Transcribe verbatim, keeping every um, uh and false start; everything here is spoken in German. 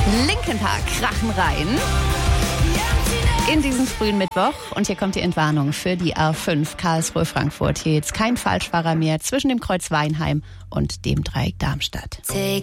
Linkin Park krachen rein in diesen frühen Mittwoch. Und hier kommt die Entwarnung für die A fünf Karlsruhe-Frankfurt. Hier jetzt kein Falschfahrer mehr zwischen dem Kreuz Weinheim und dem Dreieck Darmstadt. Take